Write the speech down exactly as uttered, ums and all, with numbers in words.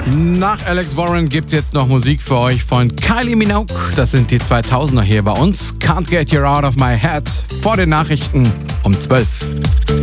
Nach Alex Warren gibt's jetzt noch Musik für euch von Kylie Minogue. Das sind die zweitausender hier bei uns. Can't Get You Out of My Head vor den Nachrichten um zwölf.